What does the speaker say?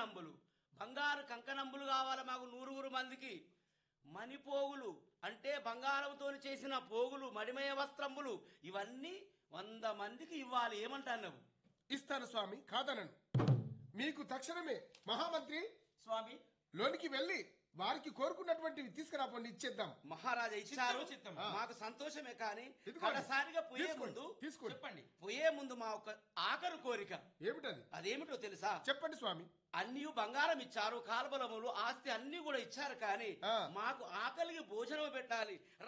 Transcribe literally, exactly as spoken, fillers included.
కంకణంబులు, బంగారు కంకణంబులు కావాలి మాకు నూరుగురు మందికి. మణిపోగులు అంటే బంగారంతో చేసిన పోగులు, మడిమయ వస్త్రంబులు, ఇవన్నీ వంద మందికి ఇవ్వాలి. ఏమంటావు? ఇస్తాను స్వామి, కాదనను. మీకు తక్షణమే మహామంత్రి స్వామి లోనికి వెళ్ళి వారికి కోరుకున్నటువంటివి తీసుకురాపండి, ఇచ్చేద్దాం. మహారాజా ఇచ్చారు, చిత్తం. మాకు సంతోషమే. కానీ ఇదిగోండి. కడసారిగా పోయే తీసుకోండి, ముందు తీసుకోండి. చెప్పండి. పోయే ముందు మా ఒక ఆఖరు కోరిక. ఏమిటది? అదేమిటో తెలుసా? చెప్పండి స్వామి. అన్ని బంగారం ఇచ్చారు, కాల్బలములు, ఆస్తి అన్ని కూడా ఇచ్చారు. కానీ ఆ. మాకు ఆకలికి భోజనం పెట్టాలి.